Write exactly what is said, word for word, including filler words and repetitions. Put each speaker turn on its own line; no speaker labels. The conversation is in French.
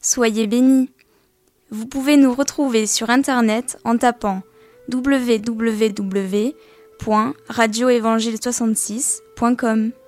Soyez bénis. Vous pouvez nous retrouver sur internet en tapant w w w point radio évangile soixante-six point com.